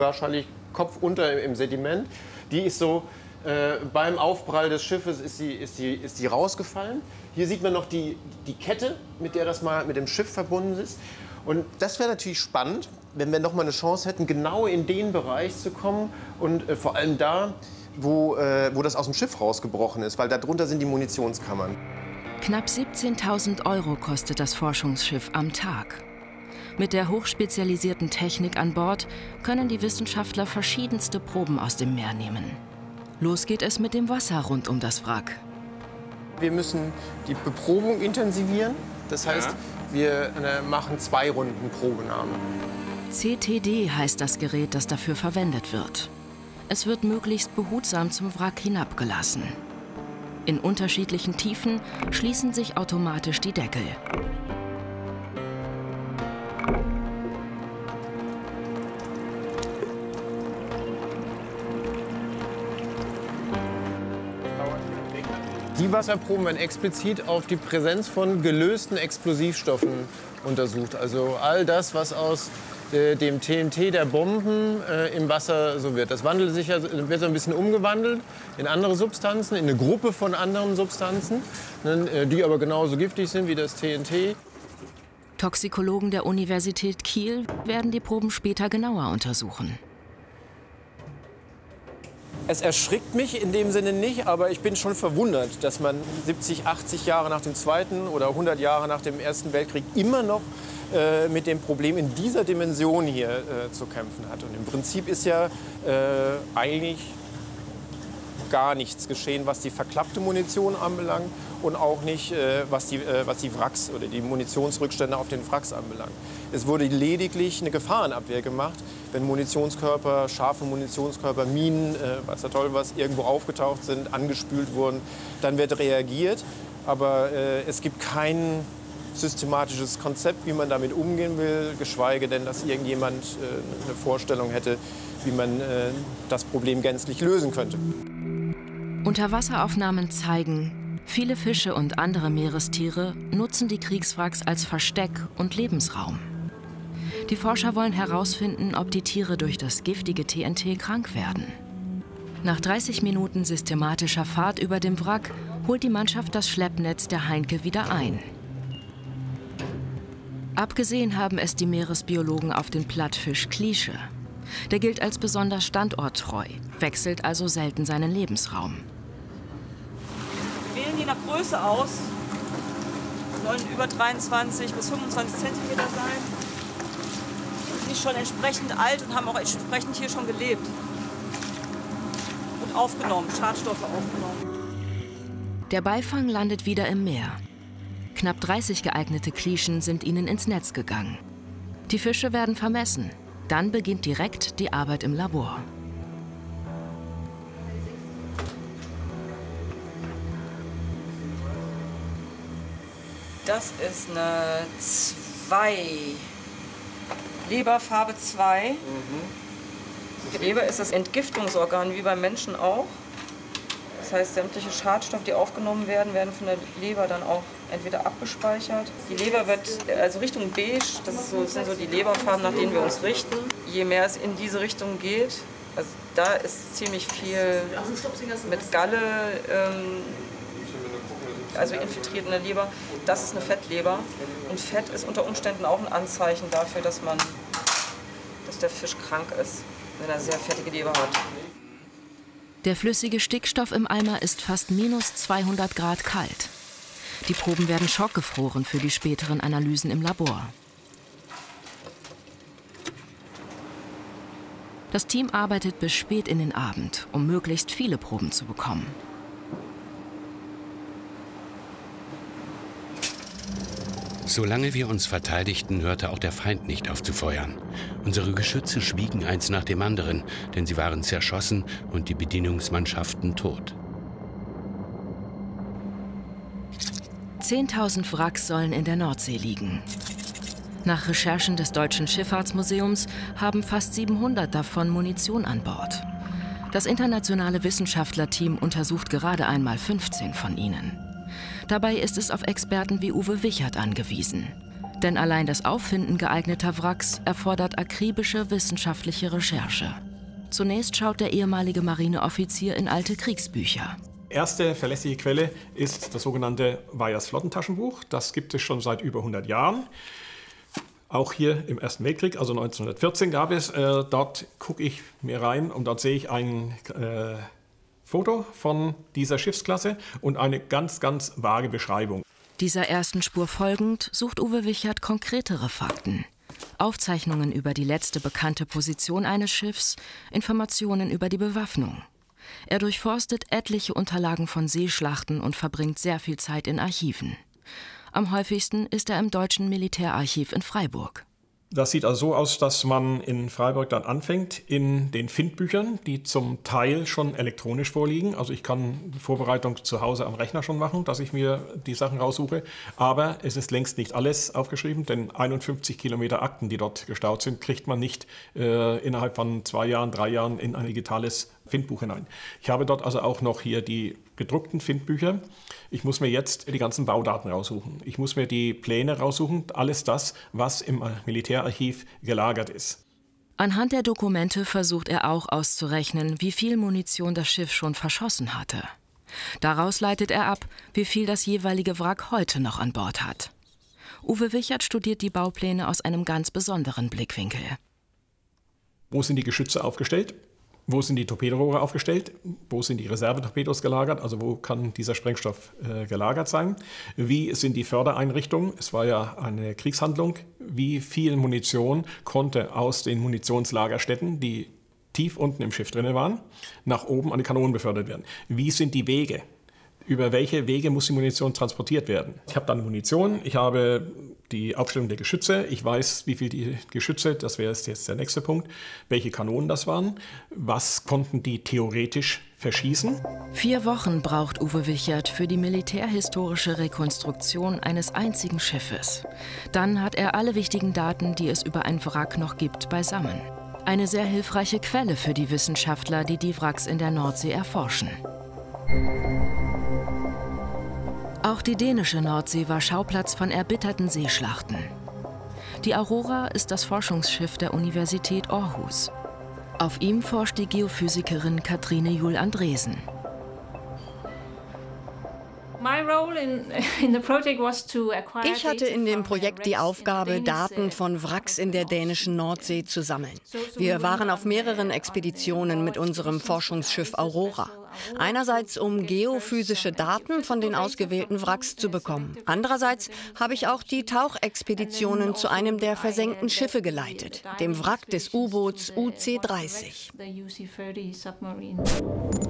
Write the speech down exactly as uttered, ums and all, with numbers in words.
Wahrscheinlich Kopf unter im Sediment. Die ist so, äh, beim Aufprall des Schiffes ist sie, ist, die, ist die rausgefallen. Hier sieht man noch die, die Kette, mit der das mal mit dem Schiff verbunden ist. Und das wäre natürlich spannend, wenn wir noch mal eine Chance hätten, genau in den Bereich zu kommen und äh, vor allem da, wo, äh, wo das aus dem Schiff rausgebrochen ist, weil darunter sind die Munitionskammern. Knapp siebzehntausend Euro kostet das Forschungsschiff am Tag. Mit der hochspezialisierten Technik an Bord können die Wissenschaftler verschiedenste Proben aus dem Meer nehmen. Los geht es mit dem Wasser rund um das Wrack. Wir müssen die Beprobung intensivieren. Das heißt, ja. wir äh, machen zwei Runden Probenahme. C T D heißt das Gerät, das dafür verwendet wird. Es wird möglichst behutsam zum Wrack hinabgelassen. In unterschiedlichen Tiefen schließen sich automatisch die Deckel. Die Wasserproben werden explizit auf die Präsenz von gelösten Explosivstoffen untersucht. Also all das, was aus äh, dem T N T der Bomben äh, im Wasser so wird. Das wandelt sich ja, wird so ein bisschen umgewandelt in andere Substanzen, in eine Gruppe von anderen Substanzen, ne, die aber genauso giftig sind wie das T N T. Toxikologen der Universität Kiel werden die Proben später genauer untersuchen. Es erschrickt mich in dem Sinne nicht, aber ich bin schon verwundert, dass man siebzig, achtzig Jahre nach dem Zweiten oder hundert Jahre nach dem Ersten Weltkrieg immer noch äh, mit dem Problem in dieser Dimension hier äh, zu kämpfen hat. Und im Prinzip ist ja äh, eigentlich gar nichts geschehen, was die verklappte Munition anbelangt und auch nicht, äh, was, die, äh, was die Wracks oder die Munitionsrückstände auf den Wracks anbelangt. Es wurde lediglich eine Gefahrenabwehr gemacht, wenn Munitionskörper, scharfe Munitionskörper, Minen, äh, weiß der Teufel was, irgendwo aufgetaucht sind, angespült wurden, dann wird reagiert. Aber äh, es gibt kein systematisches Konzept, wie man damit umgehen will, geschweige denn, dass irgendjemand äh, eine Vorstellung hätte, wie man äh, das Problem gänzlich lösen könnte. Unterwasseraufnahmen zeigen, viele Fische und andere Meerestiere nutzen die Kriegswracks als Versteck und Lebensraum. Die Forscher wollen herausfinden, ob die Tiere durch das giftige T N T krank werden. Nach dreißig Minuten systematischer Fahrt über dem Wrack holt die Mannschaft das Schleppnetz der Heinke wieder ein. Abgesehen haben es die Meeresbiologen auf den Plattfisch Klische. Der gilt als besonders standorttreu, wechselt also selten seinen Lebensraum. Wir wählen je nach Größe aus. Sollen über dreiundzwanzig bis fünfundzwanzig Zentimeter sein. Die sind schon entsprechend alt und haben auch entsprechend hier schon gelebt. Und aufgenommen, Schadstoffe aufgenommen. Der Beifang landet wieder im Meer. Knapp dreißig geeignete Klischen sind ihnen ins Netz gegangen. Die Fische werden vermessen. Dann beginnt direkt die Arbeit im Labor. Das ist eine zwei. Leberfarbe zwei. Mhm. Die Leber ist das Entgiftungsorgan, wie beim Menschen auch. Das heißt, sämtliche Schadstoffe, die aufgenommen werden, werden von der Leber dann auch entweder abgespeichert. Die Leber wird also Richtung beige, das, ist so, das sind so die Leberfarben, nach denen wir uns richten. Je mehr es in diese Richtung geht, also da ist ziemlich viel mit Galle, ähm, also infiltriert in der Leber. Das ist eine Fettleber. Und Fett ist unter Umständen auch ein Anzeichen dafür, dass, man, dass der Fisch krank ist, wenn er sehr fettige Leber hat. Der flüssige Stickstoff im Eimer ist fast minus zweihundert Grad kalt. Die Proben werden schockgefroren für die späteren Analysen im Labor. Das Team arbeitet bis spät in den Abend, um möglichst viele Proben zu bekommen. Solange wir uns verteidigten, hörte auch der Feind nicht auf zu feuern. Unsere Geschütze schwiegen eins nach dem anderen, denn sie waren zerschossen und die Bedienungsmannschaften tot. zehntausend Wracks sollen in der Nordsee liegen. Nach Recherchen des Deutschen Schifffahrtsmuseums haben fast siebenhundert davon Munition an Bord. Das internationale Wissenschaftlerteam untersucht gerade einmal fünfzehn von ihnen. Dabei ist es auf Experten wie Uwe Wichert angewiesen. Denn allein das Auffinden geeigneter Wracks erfordert akribische wissenschaftliche Recherche. Zunächst schaut der ehemalige Marineoffizier in alte Kriegsbücher. Erste verlässliche Quelle ist das sogenannte Weyers Flottentaschenbuch. Das gibt es schon seit über hundert Jahren. Auch hier im Ersten Weltkrieg, also neunzehnhundertvierzehn gab es. Äh, dort gucke ich mir rein und dort sehe ich ein äh, Foto von dieser Schiffsklasse und eine ganz, ganz vage Beschreibung. Dieser ersten Spur folgend sucht Uwe Wichert konkretere Fakten. Aufzeichnungen über die letzte bekannte Position eines Schiffs, Informationen über die Bewaffnung. Er durchforstet etliche Unterlagen von Seeschlachten und verbringt sehr viel Zeit in Archiven. Am häufigsten ist er im Deutschen Militärarchiv in Freiburg. Das sieht also so aus, dass man in Freiburg dann anfängt in den Findbüchern, die zum Teil schon elektronisch vorliegen. Also ich kann Vorbereitung zu Hause am Rechner schon machen, dass ich mir die Sachen raussuche. Aber es ist längst nicht alles aufgeschrieben, denn einundfünfzig Kilometer Akten, die dort gestaut sind, kriegt man nicht äh, innerhalb von zwei Jahren, drei Jahren in ein digitales Findbuch hinein. Ich habe dort also auch noch hier die gedruckten Findbücher. Ich muss mir jetzt die ganzen Baudaten raussuchen. Ich muss mir die Pläne raussuchen, alles das, was im Militärarchiv gelagert ist. Anhand der Dokumente versucht er auch auszurechnen, wie viel Munition das Schiff schon verschossen hatte. Daraus leitet er ab, wie viel das jeweilige Wrack heute noch an Bord hat. Uwe Wichert studiert die Baupläne aus einem ganz besonderen Blickwinkel. Wo sind die Geschütze aufgestellt? Wo sind die Torpedorohre aufgestellt? Wo sind die Reservetorpedos gelagert? Also wo kann dieser Sprengstoff äh, gelagert sein? Wie sind die Fördereinrichtungen? Es war ja eine Kriegshandlung. Wie viel Munition konnte aus den Munitionslagerstätten, die tief unten im Schiff drin waren, nach oben an die Kanonen befördert werden? Wie sind die Wege? Über welche Wege muss die Munition transportiert werden? Ich habe dann Munition, ich habe die Aufstellung der Geschütze, ich weiß, wie viel die Geschütze, das wäre jetzt der nächste Punkt, welche Kanonen das waren, was konnten die theoretisch verschießen. Vier Wochen braucht Uwe Wichert für die militärhistorische Rekonstruktion eines einzigen Schiffes. Dann hat er alle wichtigen Daten, die es über ein Wrack noch gibt, beisammen. Eine sehr hilfreiche Quelle für die Wissenschaftler, die die Wracks in der Nordsee erforschen. Auch die dänische Nordsee war Schauplatz von erbitterten Seeschlachten. Die Aurora ist das Forschungsschiff der Universität Aarhus. Auf ihm forscht die Geophysikerin Katrine Juhl Andresen. Ich hatte in dem Projekt die Aufgabe, Daten von Wracks in der dänischen Nordsee zu sammeln. Wir waren auf mehreren Expeditionen mit unserem Forschungsschiff Aurora. Einerseits, um geophysische Daten von den ausgewählten Wracks zu bekommen. Andererseits habe ich auch die Tauchexpeditionen zu einem der versenkten Schiffe geleitet, dem Wrack des U-Boots U C dreißig.